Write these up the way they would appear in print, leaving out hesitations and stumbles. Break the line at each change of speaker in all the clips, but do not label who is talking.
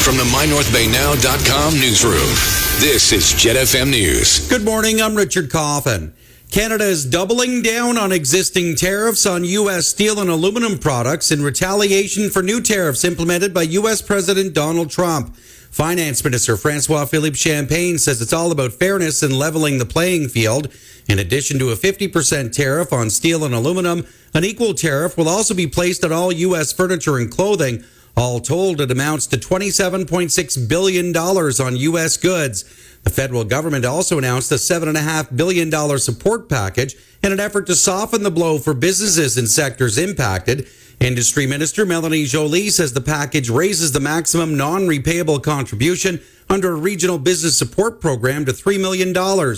from the MyNorthBayNow.com newsroom, this is Jet FM News.
Good morning, I'm Richard Coffin. Canada is doubling down on existing tariffs on U.S. steel and aluminum products in retaliation for new tariffs implemented by U.S. President Donald Trump. Finance Minister François-Philippe Champagne says it's all about fairness and leveling the playing field. In addition to a 50% tariff on steel and aluminum, an equal tariff will also be placed on all U.S. furniture and clothing. All told, it amounts to $27.6 billion on U.S. goods. The federal government also announced a $7.5 billion support package in an effort to soften the blow for businesses in sectors impacted. Industry Minister Melanie Joly says the package raises the maximum non-repayable contribution under a regional business support program to $3 million.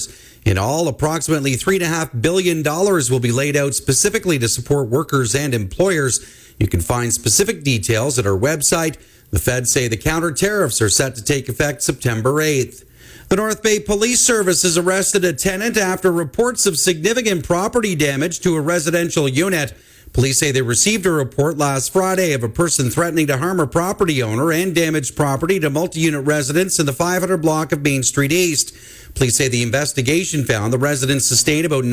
In all, approximately $3.5 billion will be laid out specifically to support workers and employers. You can find specific details at our website. The feds say the counter tariffs are set to take effect September 8th. The North Bay Police Service has arrested a tenant after reports of significant property damage to a residential unit. Police say they received a report last Friday of a person threatening to harm a property owner and damage property to multi-unit residents in the 500 block of Main Street East. Police say the investigation found the residents sustained about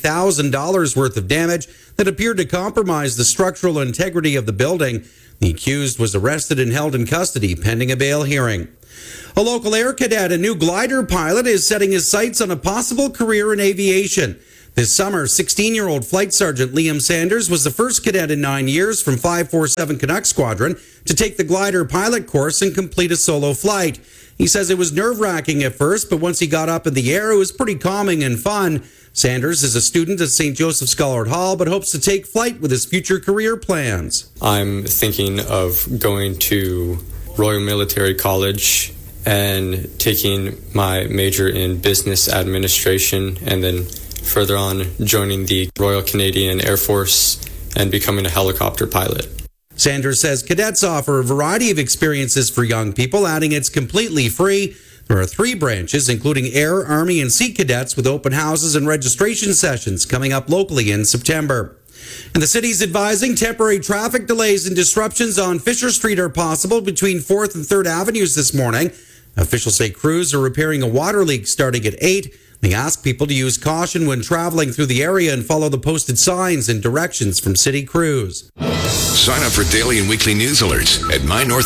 $90,000 worth of damage that appeared to compromise the structural integrity of the building. The accused was arrested and held in custody pending a bail hearing. A local air cadet, a new glider pilot, is setting his sights on a possible career in aviation. This summer, 16-year-old Flight Sergeant Liam Sanders was the first cadet in 9 years from 547 Canuck Squadron to take the glider pilot course and complete a solo flight. He says it was nerve-wracking at first, but once he got up in the air, it was pretty calming and fun. Sanders is a student at St. Joseph Schollard Hall, but hopes to take flight with his future career plans.
I'm thinking of going to Royal Military College and taking my major in business administration, and then further on joining the Royal Canadian Air Force and becoming a helicopter pilot.
Sanders says cadets offer a variety of experiences for young people, adding it's completely free. There are 3 branches, including Air, Army, and Sea Cadets, with open houses and registration sessions coming up locally in September. And the city's advising temporary traffic delays and disruptions on Fisher Street are possible between 4th and 3rd Avenues this morning. Officials say crews are repairing a water leak starting at 8. They ask people to use caution when traveling through the area and follow the posted signs and directions from city crews.
Sign up for daily and weekly news alerts at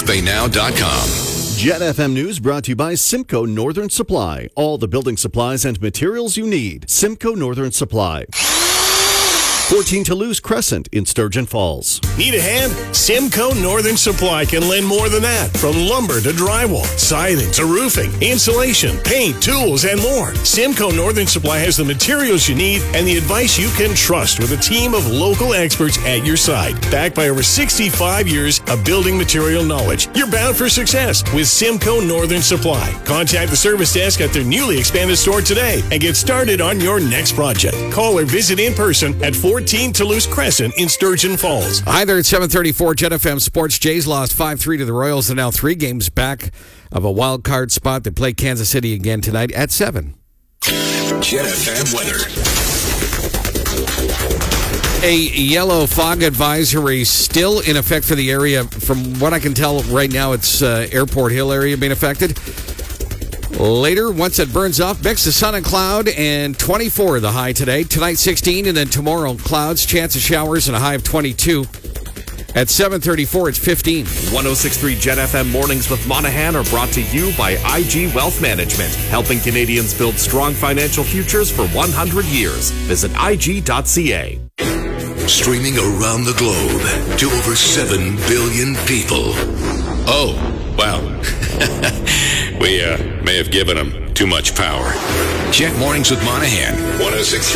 MyNorthBayNow.com.
Jet FM News brought to you by Simcoe Northern Supply. All the building supplies and materials you need. Simcoe Northern Supply. 14 Toulouse Crescent in Sturgeon Falls.
Need a hand? Simcoe Northern Supply can lend more than that. From lumber to drywall, siding to roofing, insulation, paint, tools, and more. Simcoe Northern Supply has the materials you need and the advice you can trust with a team of local experts at your side. Backed by over 65 years of building material knowledge, you're bound for success with Simcoe Northern Supply. Contact the service desk at their newly expanded store today and get started on your next project. Call or visit in person at 14 Toulouse Crescent in Sturgeon Falls.
Hi there, at 7:34 Jet FM Sports. Jays lost 5-3 to the Royals. They're now 3 games back of a wild card spot. They play Kansas City again tonight at 7.
Jet FM weather.
A yellow fog advisory still in effect for the area. From what I can tell right now, it's Airport Hill area being affected. Later, once it burns off, mix of sun and cloud, and 24 the high today. Tonight, 16, and then tomorrow, clouds, chance of showers, and a high of 22. At 7:34, it's 15.
106.3 Jet FM Mornings with Monahan are brought to you by IG Wealth Management, helping Canadians build strong financial futures for 100 years. Visit IG.ca.
Streaming around the globe to over 7 billion people. Oh, wow. We may have given them too much power. Jet Mornings with Monahan, 106.3